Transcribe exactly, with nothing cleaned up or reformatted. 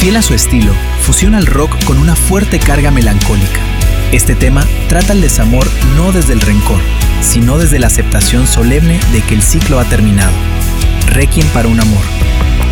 Fiel a su estilo, fusiona el rock con una fuerte carga melancólica. Este tema trata el desamor no desde el rencor, sino desde la aceptación solemne de que el ciclo ha terminado. Requiem para un amor.